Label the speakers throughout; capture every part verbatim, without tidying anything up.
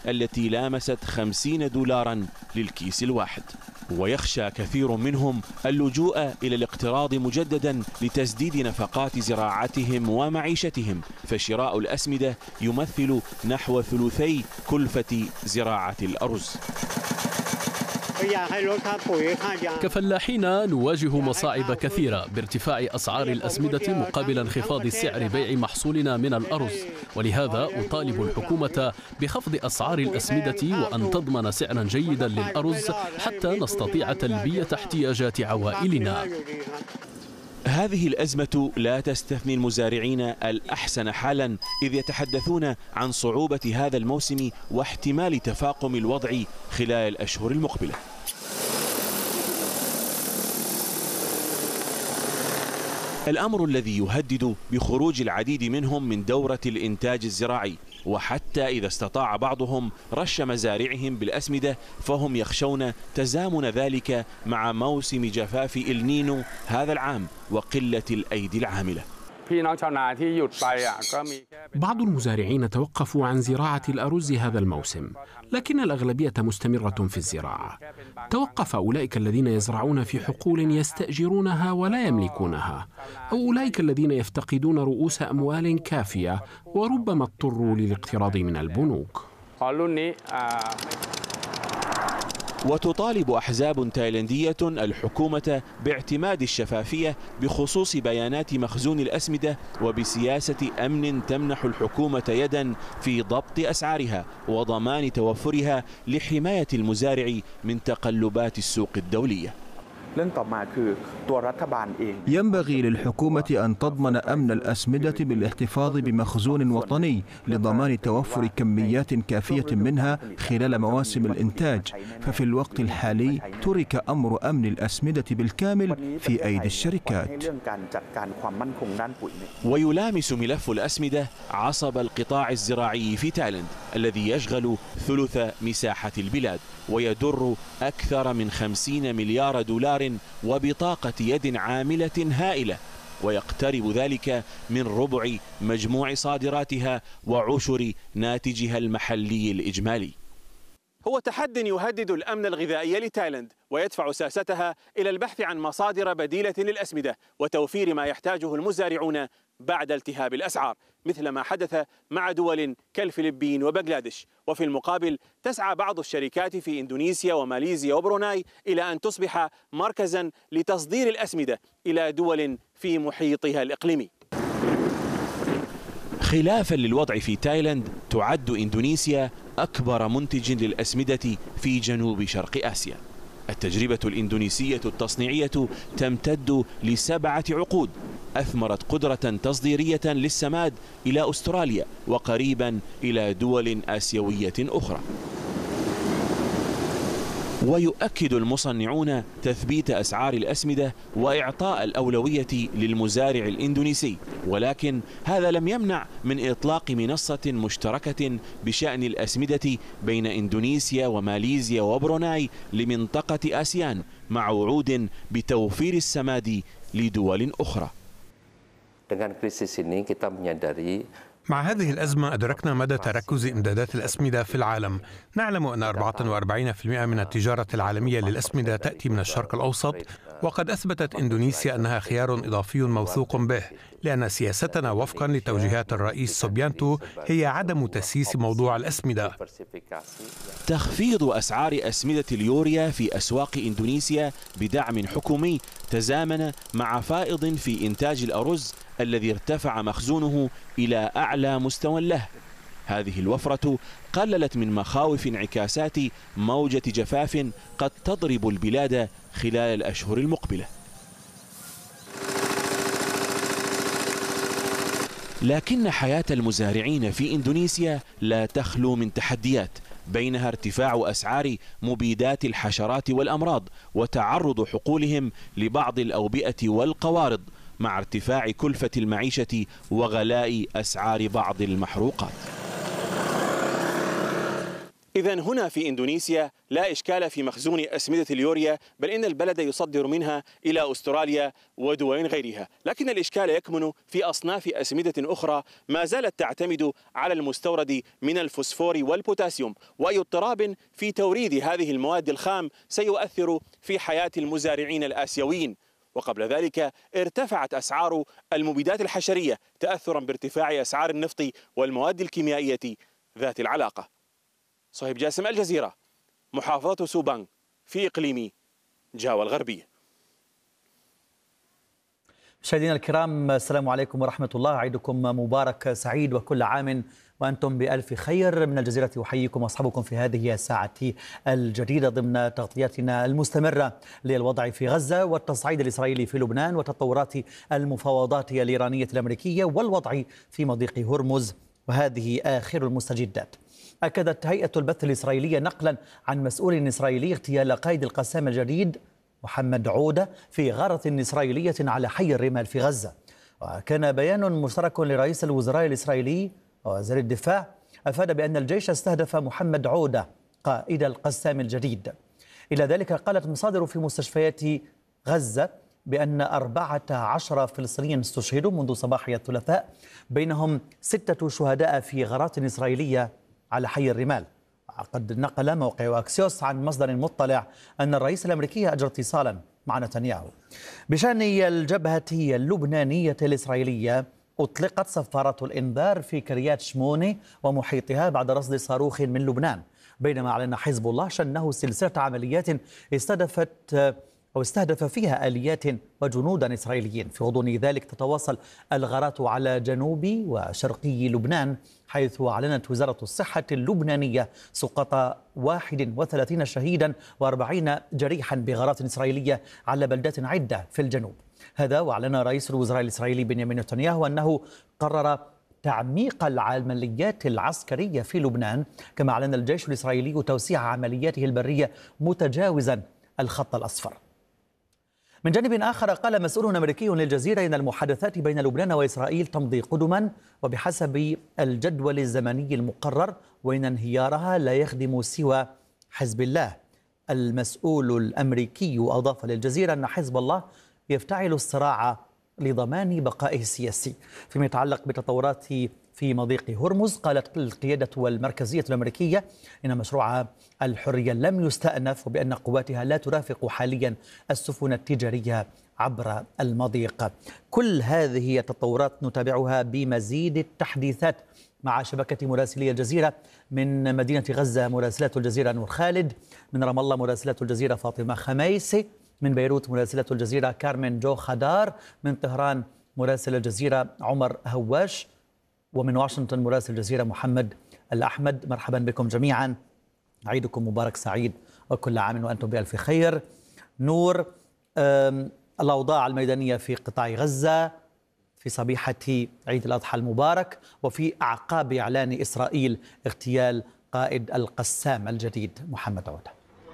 Speaker 1: التي لامست خمسين دولاراً للكيس الواحد. ويخشى كثير منهم اللجوء إلى الاقتراض مجددا لتسديد نفقات زراعتهم ومعيشتهم، فشراء الأسمدة يمثل نحو ثلثي كلفة زراعة الأرز.
Speaker 2: كفلاحين نواجه مصاعب كثيرة بارتفاع أسعار الأسمدة مقابل انخفاض سعر بيع محصولنا من الأرز، ولهذا أطالب الحكومة بخفض أسعار الأسمدة وأن تضمن سعرا جيدا للأرز حتى نستطيع تلبية احتياجات عوائلنا.
Speaker 1: هذه الأزمة لا تستثني المزارعين الأحسن حالا، إذ يتحدثون عن صعوبة هذا الموسم واحتمال تفاقم الوضع خلال الأشهر المقبلة. الأمر الذي يهدد بخروج العديد منهم من دورة الإنتاج الزراعي، وحتى إذا استطاع بعضهم رش مزارعهم بالأسمدة فهم يخشون تزامن ذلك مع موسم جفاف النينو هذا العام وقلة الأيدي العاملة.
Speaker 3: بعض المزارعين توقفوا عن زراعة الأرز هذا الموسم، لكن الأغلبية مستمرة في الزراعة. توقف أولئك الذين يزرعون في حقول يستأجرونها ولا يملكونها، أو أولئك الذين يفتقدون رؤوس أموال كافية وربما اضطروا للاقتراض من البنوك.
Speaker 1: وتطالب أحزاب تايلاندية الحكومة باعتماد الشفافية بخصوص بيانات مخزون الأسمدة وبسياسة أمن تمنح الحكومة يدا في ضبط أسعارها وضمان توفرها لحماية المزارع من تقلبات السوق الدولية.
Speaker 4: ينبغي للحكومة أن تضمن أمن الأسمدة بالاحتفاظ بمخزون وطني لضمان توفر كميات كافية منها خلال مواسم الإنتاج، ففي الوقت الحالي ترك أمر أمن الأسمدة بالكامل في أيدي الشركات.
Speaker 1: ويلامس ملف الأسمدة عصب القطاع الزراعي في تايلاند الذي يشغل ثلث مساحة البلاد ويدر أكثر من خمسين مليار دولار وبطاقة يد عاملة هائلة، ويقترب ذلك من ربع مجموع صادراتها وعشر ناتجها المحلي الإجمالي. هو تحد يهدد الأمن الغذائي لتايلاند ويدفع ساستها إلى البحث عن مصادر بديلة للأسمدة وتوفير ما يحتاجه المزارعون بعد التهاب الأسعار، مثل ما حدث مع دول كالفلبين وبنغلاديش. وفي المقابل تسعى بعض الشركات في إندونيسيا وماليزيا وبروناي إلى أن تصبح مركزا لتصدير الأسمدة إلى دول في محيطها الإقليمي. خلافا للوضع في تايلاند، تعد إندونيسيا أكبر منتج للأسمدة في جنوب شرق آسيا. التجربة الإندونيسية التصنيعية تمتد لسبعة عقود، أثمرت قدرة تصديرية للسماد إلى أستراليا وقريبا إلى دول آسيوية أخرى. ويؤكد المصنعون تثبيت أسعار الأسمدة وإعطاء الأولوية للمزارع الإندونيسي، ولكن هذا لم يمنع من إطلاق منصة مشتركة بشأن الأسمدة بين إندونيسيا وماليزيا وبروناي لمنطقة آسيان، مع وعود بتوفير السماد لدول أخرى.
Speaker 5: مع هذه الأزمة أدركنا مدى تركز إمدادات الأسمدة في العالم. نعلم أن أربعة وأربعين بالمئة من التجارة العالمية للأسمدة تأتي من الشرق الأوسط، وقد أثبتت إندونيسيا أنها خيار إضافي موثوق به، لأن سياستنا وفقا لتوجيهات الرئيس سوبيانتو هي عدم تسييس موضوع الأسمدة.
Speaker 1: تخفيض أسعار أسمدة اليوريا في أسواق إندونيسيا بدعم حكومي تزامن مع فائض في إنتاج الأرز الذي ارتفع مخزونه إلى أعلى مستوى له. هذه الوفرة قللت من مخاوف انعكاسات موجة جفاف قد تضرب البلاد خلال الأشهر المقبلة. لكن حياة المزارعين في إندونيسيا لا تخلو من تحديات، بينها ارتفاع أسعار مبيدات الحشرات والأمراض وتعرض حقولهم لبعض الأوبئة والقوارض، مع ارتفاع كلفة المعيشة وغلاء أسعار بعض المحروقات. إذن هنا في إندونيسيا لا إشكال في مخزون أسمدة اليوريا، بل إن البلد يصدر منها إلى أستراليا ودول غيرها، لكن الإشكال يكمن في أصناف أسمدة أخرى ما زالت تعتمد على المستورد من الفوسفور والبوتاسيوم، وأي اضطراب في توريد هذه المواد الخام سيؤثر في حياة المزارعين الآسيويين. وقبل ذلك ارتفعت أسعار المبيدات الحشرية تأثرا بارتفاع أسعار النفط والمواد الكيميائية ذات العلاقة. صهيب جاسم، الجزيرة، محافظة سوبانغ في إقليم جاوا الغربية.
Speaker 6: مشاهدينا الكرام، السلام عليكم ورحمة الله، عيدكم مبارك سعيد وكل عام وأنتم بألف خير. من الجزيرة أحييكم وأصحابكم في هذه الساعة الجديدة ضمن تغطياتنا المستمرة للوضع في غزة والتصعيد الإسرائيلي في لبنان وتطورات المفاوضات الإيرانية الأمريكية والوضع في مضيق هرمز، وهذه آخر المستجدات. أكدت هيئة البث الإسرائيلية نقلا عن مسؤول إسرائيلي اغتيال قائد القسام الجديد محمد عودة في غارة إسرائيلية على حي الرمال في غزة. وكان بيان مشترك لرئيس الوزراء الإسرائيلي ووزير الدفاع أفاد بأن الجيش استهدف محمد عودة قائد القسام الجديد. إلى ذلك قالت مصادر في مستشفيات غزة بأن أربعة عشر فلسطينيا استشهدوا منذ صباح الثلاثاء، بينهم ستة شهداء في غارات إسرائيلية على حي الرمال. قد نقل موقع أكسيوس عن مصدر مطلع أن الرئيس الأمريكي أجرى اتصالا مع نتنياهو. بشأن الجبهة اللبنانية الإسرائيلية، أطلقت صفارة الإنذار في كريات شموني ومحيطها بعد رصد صاروخ من لبنان، بينما أعلن حزب الله شنه سلسلة عمليات استهدفت أو استهدف فيها آليات وجنودا إسرائيليين. في غضون ذلك تتواصل الغارات على جنوب وشرقي لبنان، حيث أعلنت وزارة الصحة اللبنانية سقوط واحد وثلاثين شهيدا وأربعين جريحا بغارات إسرائيلية على بلدات عدة في الجنوب. هذا وأعلن رئيس الوزراء الإسرائيلي بنيامين نتنياهو أنه قرر تعميق العمليات العسكرية في لبنان، كما أعلن الجيش الإسرائيلي توسيع عملياته البرية متجاوزا الخط الأصفر. من جانب آخر، قال مسؤول أمريكي للجزيرة إن المحادثات بين لبنان وإسرائيل تمضي قدما وبحسب الجدول الزمني المقرر، وإن انهيارها لا يخدم سوى حزب الله. المسؤول الأمريكي أضاف للجزيرة أن حزب الله يفتعل الصراع لضمان بقائه السياسي. فيما يتعلق بالتطورات في مضيق هرمز، قالت القيادة والمركزية الأمريكية إن مشروع الحرية لم يستأنف، وبأن قواتها لا ترافق حاليا السفن التجارية عبر المضيق. كل هذه التطورات نتابعها بمزيد التحديثات مع شبكة مراسلي الجزيرة. من مدينة غزة مراسلة الجزيرة نور خالد، من رام الله مراسلة الجزيرة فاطمة خميسي، من بيروت مراسلة الجزيرة كارمن جو خدار، من طهران مراسل الجزيرة عمر هواش، ومن واشنطن مراسل الجزيرة محمد الأحمد. مرحبا بكم جميعا، عيدكم مبارك سعيد وكل عام وأنتم بألف خير. نور، الأوضاع الميدانية في قطاع غزة في صبيحة عيد الأضحى المبارك وفي أعقاب إعلان إسرائيل اغتيال قائد القسام الجديد محمد عودة.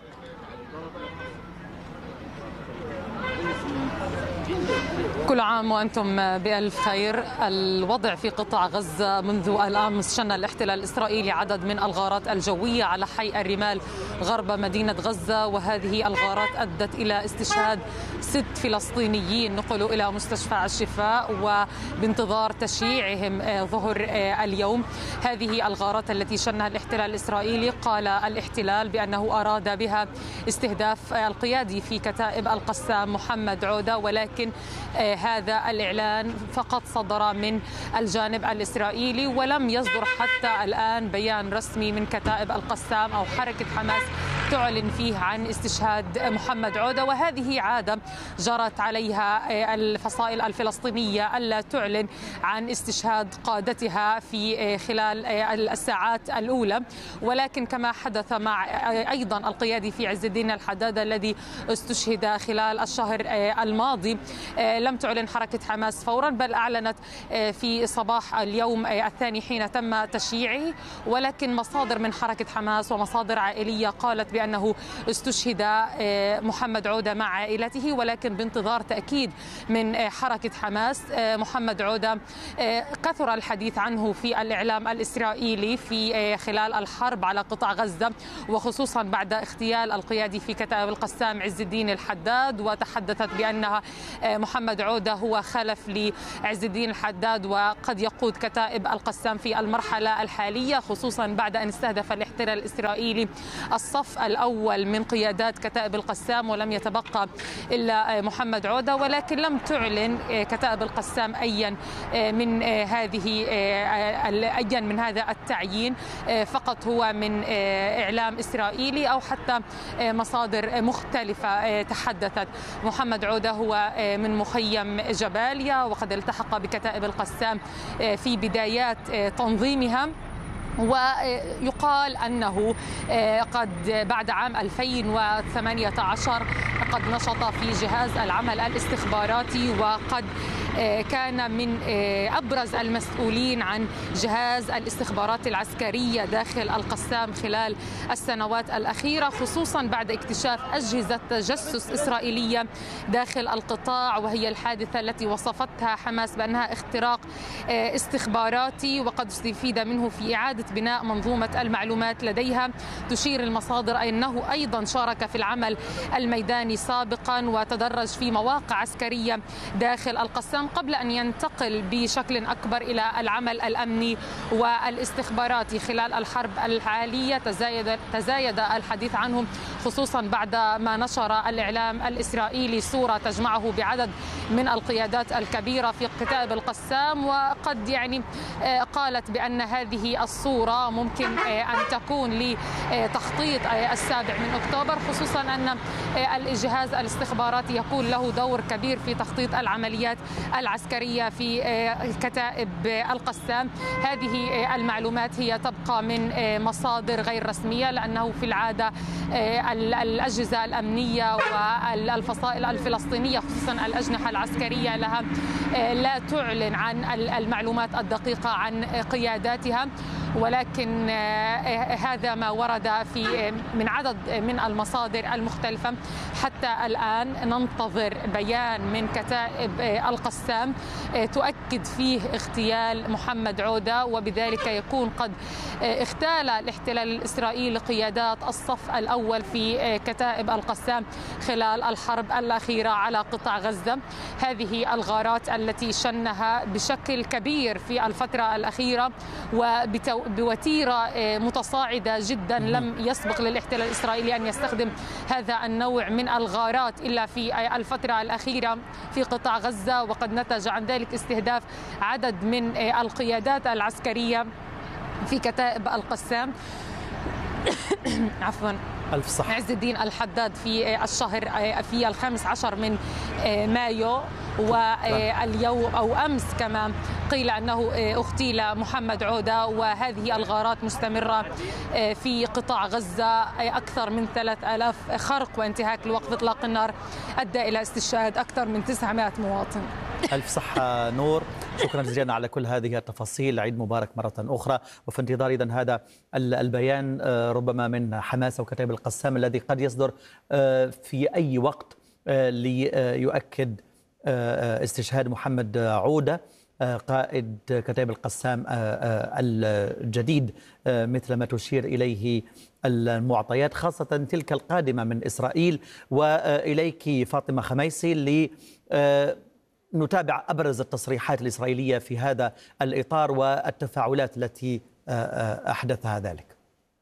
Speaker 7: كل عام وأنتم بألف خير. الوضع في قطاع غزة منذ الأمس شن الاحتلال الإسرائيلي عدد من الغارات الجوية على حي الرمال غرب مدينة غزة، وهذه الغارات أدت إلى استشهاد ست فلسطينيين نقلوا إلى مستشفى الشفاء وبانتظار تشييعهم ظهر اليوم. هذه الغارات التي شنها الاحتلال الإسرائيلي قال الاحتلال بأنه أراد بها استهداف القيادي في كتائب القسام محمد عودة، ولكن هذا الإعلان فقط صدر من الجانب الإسرائيلي، ولم يصدر حتى الآن بيان رسمي من كتائب القسام أو حركة حماس تعلن فيه عن استشهاد محمد عودة. وهذه عادة جرت عليها الفصائل الفلسطينية ألا تعلن عن استشهاد قادتها في خلال الساعات الأولى، ولكن كما حدث مع أيضا القيادي في عز الدين الحداد الذي استشهد خلال الشهر الماضي، لم تعلن تعلن حركة حماس فورا، بل أعلنت في صباح اليوم الثاني حين تم تشييعه، ولكن مصادر من حركة حماس ومصادر عائلية قالت بأنه استشهد محمد عودة مع عائلته، ولكن بانتظار تأكيد من حركة حماس. محمد عودة كثر الحديث عنه في الإعلام الإسرائيلي في خلال الحرب على قطاع غزة، وخصوصا بعد اغتيال القيادي في كتائب القسام عز الدين الحداد، وتحدثت بأنها محمد عودة هو خلف لعز الدين الحداد وقد يقود كتائب القسام في المرحلة الحالية، خصوصا بعد أن استهدف الاحتلال الإسرائيلي الصف الأول من قيادات كتائب القسام ولم يتبقى إلا محمد عودة. ولكن لم تعلن كتائب القسام أيا من هذه أيا من هذا التعيين، فقط هو من إعلام إسرائيلي أو حتى مصادر مختلفة تحدثت. محمد عودة هو من مخيم جباليا، وقد التحق بكتائب القسام في بدايات تنظيمها، ويقال أنه قد بعد عام ألفين وثمانية عشر قد نشط في جهاز العمل الاستخباراتي، وقد كان من أبرز المسؤولين عن جهاز الاستخبارات العسكرية داخل القسام خلال السنوات الأخيرة، خصوصا بعد اكتشاف أجهزة تجسس إسرائيلية داخل القطاع، وهي الحادثة التي وصفتها حماس بأنها اختراق استخباراتي، وقد استفيد منه في إعادة بناء منظومة المعلومات لديها. تشير المصادر أنه أيضا شارك في العمل الميداني سابقا وتدرج في مواقع عسكرية داخل القسام قبل أن ينتقل بشكل أكبر إلى العمل الأمني والاستخباراتي. خلال الحرب الحالية تزايد, تزايد الحديث عنهم، خصوصا بعد ما نشر الإعلام الإسرائيلي صورة تجمعه بعدد من القيادات الكبيرة في كتائب القسام، وقد يعني قالت بأن هذه الصورة ممكن أن تكون لتخطيط السابع من أكتوبر، خصوصا أن الجهاز الاستخباراتي يكون له دور كبير في تخطيط العمليات العسكرية في كتائب القسام. هذه المعلومات هي تبقى من مصادر غير رسمية، لأنه في العادة الأجهزة الأمنية والفصائل الفلسطينية خصوصا الأجنحة العسكرية لها لا تعلن عن المعلومات الدقيقة عن قياداتها، ولكن هذا ما ورد في من عدد من المصادر المختلفة. حتى الآن ننتظر بيان من كتائب القسام تؤكد فيه اغتيال محمد عودة، وبذلك يكون قد اغتال الاحتلال الإسرائيلي قيادات الصف الأول في كتائب القسام خلال الحرب الأخيرة على قطاع غزة. هذه الغارات التي شنها بشكل كبير في الفترة الأخيرة وبوتيرة متصاعدة جدا، لم يسبق للاحتلال الإسرائيلي أن يستخدم هذا النوع من الغارات إلا في الفترة الأخيرة في قطاع غزة، وقد نتج عن ذلك استهداف عدد من القيادات العسكرية في كتائب القسام. عفوا
Speaker 6: ألف صح.
Speaker 7: عز الدين الحداد في الشهر في الخامس عشر من مايو، واليوم أو أمس كمان قيل أنه اغتيل محمد عودة، وهذه الغارات مستمرة في قطاع غزة. أكثر من ثلاثة آلاف خرق وانتهاك لوقف إطلاق النار أدى إلى استشهاد أكثر من تسعمائة مواطن.
Speaker 6: ألف صحة نور، شكرا جزيلا على كل هذه التفاصيل. عيد مبارك مرة أخرى، وفي انتظار إذن هذا البيان ربما من حماس وكتائب القسام الذي قد يصدر في أي وقت ليؤكد استشهاد محمد عودة قائد كتائب القسام الجديد مثل ما تشير إليه المعطيات، خاصة تلك القادمة من إسرائيل. وإليك فاطمة خميسي ل نتابع أبرز التصريحات الإسرائيلية في هذا الإطار والتفاعلات التي أحدثها ذلك.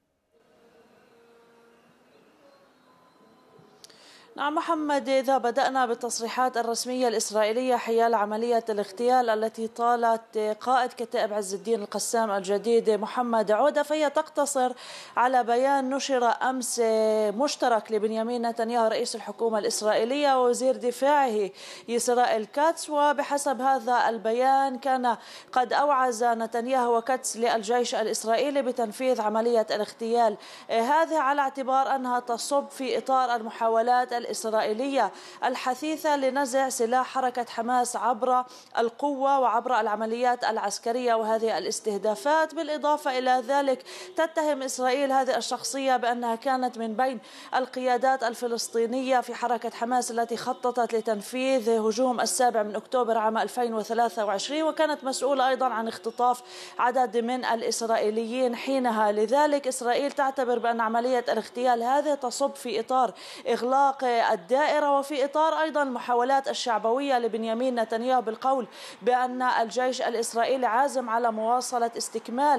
Speaker 8: نعم محمد، إذا بدأنا بالتصريحات الرسمية الإسرائيلية حيال عملية الاغتيال التي طالت قائد كتائب عز الدين القسام الجديد محمد عودة، فهي تقتصر على بيان نشر أمس مشترك لبنيامين نتنياهو رئيس الحكومة الإسرائيلية ووزير دفاعه إسرائيل كاتس. وبحسب هذا البيان كان قد أوعز نتنياهو وكاتس للجيش الإسرائيلي بتنفيذ عملية الاغتيال هذه على اعتبار أنها تصب في إطار المحاولات الإسرائيلية الحثيثة لنزع سلاح حركة حماس عبر القوة وعبر العمليات العسكرية وهذه الاستهدافات. بالإضافة إلى ذلك تتهم إسرائيل هذه الشخصية بأنها كانت من بين القيادات الفلسطينية في حركة حماس التي خططت لتنفيذ هجوم السابع من أكتوبر عام ألفين وثلاثة وعشرين، وكانت مسؤولة أيضا عن اختطاف عدد من الإسرائيليين حينها. لذلك إسرائيل تعتبر بأن عملية الاغتيال هذه تصب في إطار إغلاق الدائرة وفي إطار أيضا محاولات الشعبوية لبنيامين نتنياهو بالقول بأن الجيش الإسرائيلي عازم على مواصلة استكمال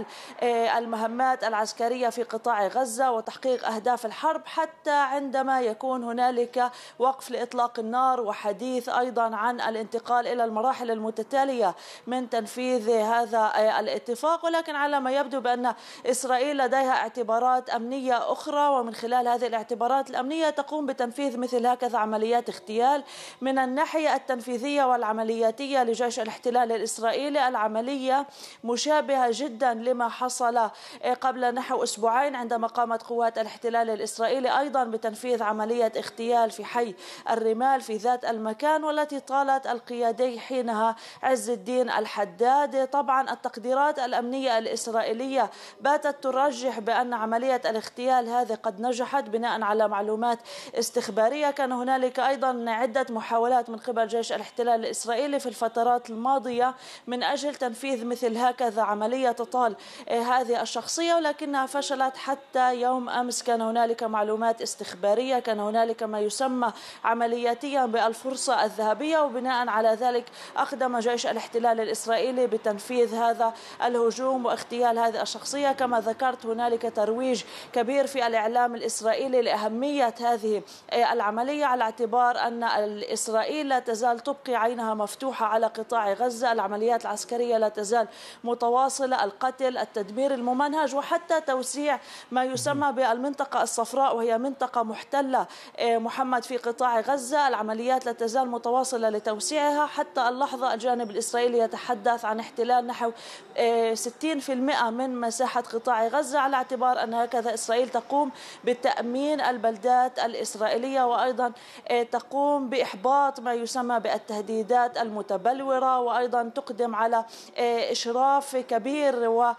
Speaker 8: المهمات العسكرية في قطاع غزة وتحقيق أهداف الحرب حتى عندما يكون هنالك وقف لإطلاق النار وحديث أيضا عن الانتقال إلى المراحل المتتالية من تنفيذ هذا الاتفاق. ولكن على ما يبدو بأن إسرائيل لديها اعتبارات أمنية أخرى، ومن خلال هذه الاعتبارات الأمنية تقوم بتنفيذ مثل هكذا عمليات اغتيال. من الناحية التنفيذية والعملياتية لجيش الاحتلال الإسرائيلي العملية مشابهة جدا لما حصل قبل نحو أسبوعين عندما قامت قوات الاحتلال الإسرائيلي أيضا بتنفيذ عملية اغتيال في حي الرمال في ذات المكان، والتي طالت القيادي حينها عز الدين الحداد. طبعا التقديرات الأمنية الإسرائيلية باتت ترجح بأن عملية الاغتيال هذه قد نجحت بناء على معلومات استخبارية. كان هنالك أيضا عدة محاولات من قبل جيش الاحتلال الإسرائيلي في الفترات الماضية من أجل تنفيذ مثل هكذا عملية تطال هذه الشخصية، ولكنها فشلت حتى يوم أمس. كان هنالك معلومات استخبارية، كان هنالك ما يسمى عملياتيا بالفرصة الذهبية، وبناء على ذلك أقدم جيش الاحتلال الإسرائيلي بتنفيذ هذا الهجوم واغتيال هذه الشخصية. كما ذكرت هنالك ترويج كبير في الإعلام الإسرائيلي لأهمية هذه العملية على اعتبار أن إسرائيل لا تزال تبقي عينها مفتوحة على قطاع غزة. العمليات العسكرية لا تزال متواصلة، القتل، التدمير الممنهج، وحتى توسيع ما يسمى بالمنطقة الصفراء وهي منطقة محتلة محمد في قطاع غزة. العمليات لا تزال متواصلة لتوسيعها. حتى اللحظة الجانب الإسرائيلي يتحدث عن احتلال نحو ستين بالمئة من مساحة قطاع غزة، على اعتبار أن هكذا إسرائيل تقوم بتأمين البلدات الإسرائيلية وأيضا تقوم بإحباط ما يسمى بالتهديدات المتبلورة، وأيضا تقدم على إشراف كبير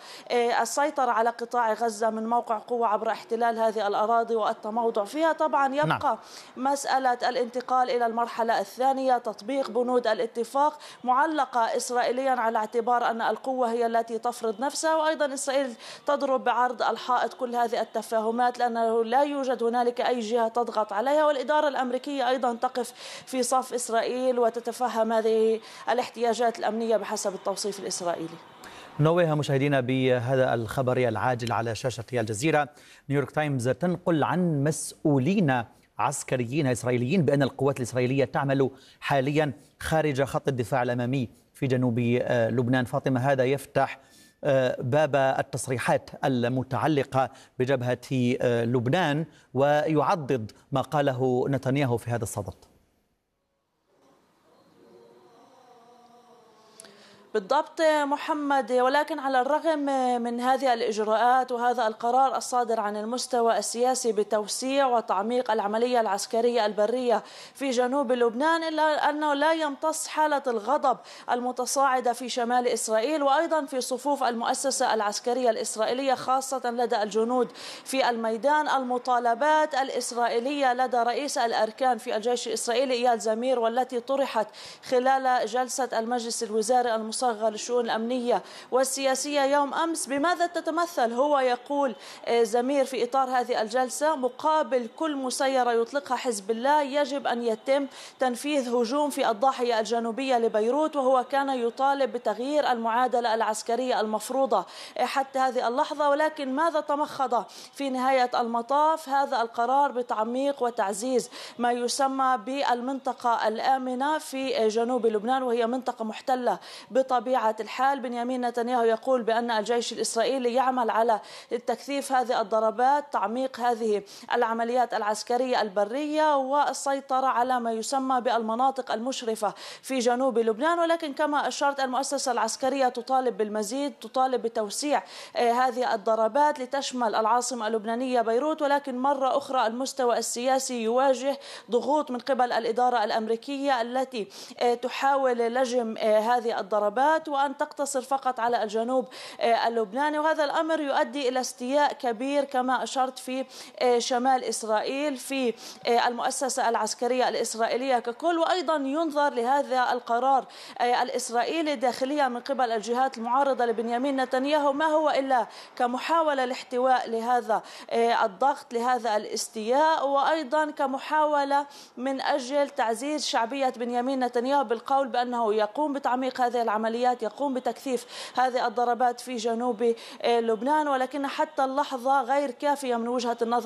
Speaker 8: والسيطرة على قطاع غزة من موقع قوة عبر احتلال هذه الأراضي والتموضع فيها. طبعا يبقى نعم. مسألة الانتقال إلى المرحلة الثانية، تطبيق بنود الاتفاق، معلقة إسرائيليا على اعتبار أن القوة هي التي تفرض نفسها، وأيضا إسرائيل تضرب بعرض الحائط كل هذه التفاهمات لأنه لا يوجد هنالك أي جهة تضغط عليها، والإدارة الأمريكية أيضا تقف في صف إسرائيل وتتفهم هذه الاحتياجات الأمنية بحسب التوصيف الإسرائيلي.
Speaker 6: نوه مشاهدينا بهذا الخبر العاجل على شاشة الجزيرة. نيويورك تايمز تنقل عن مسؤولين عسكريين إسرائيليين بأن القوات الإسرائيلية تعمل حاليا خارج خط الدفاع الأمامي في جنوب لبنان. فاطمة، هذا يفتح باب التصريحات المتعلقة بجبهة لبنان ويعضد ما قاله نتنياهو في هذا الصدد.
Speaker 8: بالضبط محمد، ولكن على الرغم من هذه الإجراءات وهذا القرار الصادر عن المستوى السياسي بتوسيع وتعميق العملية العسكرية البرية في جنوب لبنان، إلا أنه لا يمتص حالة الغضب المتصاعدة في شمال إسرائيل وأيضا في صفوف المؤسسة العسكرية الإسرائيلية، خاصة لدى الجنود في الميدان. المطالبات الإسرائيلية لدى رئيس الأركان في الجيش الإسرائيلي إيال زمير، والتي طرحت خلال جلسة المجلس الوزاري المصغر للشؤون الأمنية والسياسية يوم أمس، بماذا تتمثل؟ هو يقول زمير في إطار هذه الجلسة: مقابل كل مسيرة يطلقها حزب الله يجب أن يتم تنفيذ هجوم في الضاحية الجنوبية لبيروت. وهو كان يطالب بتغيير المعادلة العسكرية المفروضة حتى هذه اللحظة، ولكن ماذا تمخض في نهاية المطاف؟ هذا القرار بتعميق وتعزيز ما يسمى بالمنطقة الآمنة في جنوب لبنان، وهي منطقة محتلة بطبيعة الحال. بنيامين نتنياهو يقول بأن الجيش الإسرائيلي يعمل على تكثيف هذه الضربات، تعميق هذه العمليات العسكرية البرية، والسيطرة على ما يسمى بالمناطق المشرفة في جنوب لبنان. ولكن كما أشرت، المؤسسة العسكرية تطالب بالمزيد، تطالب بتوسيع هذه الضربات لتشمل العاصمة اللبنانية بيروت. ولكن مرة أخرى المستوى السياسي يواجه ضغوط من قبل الإدارة الأمريكية التي تحاول لجم هذه الضربات وأن تقتصر فقط على الجنوب اللبناني، وهذا الأمر يؤدي إلى استياء كبير كما أشرت في شمال إسرائيل في المؤسسة العسكرية الإسرائيلية ككل. وأيضا ينظر لهذا القرار الإسرائيلي داخليا من قبل الجهات المعارضة لبنيامين نتنياهو ما هو إلا كمحاولة لاحتواء لهذا الضغط، لهذا الاستياء، وأيضا كمحاولة من أجل تعزيز شعبية بنيامين نتنياهو بالقول بأنه يقوم بتعميق هذه العمليات، يقوم بتكثيف هذه الضربات في جنوب لبنان، ولكن حتى اللحظة غير كافية من وجهة النظر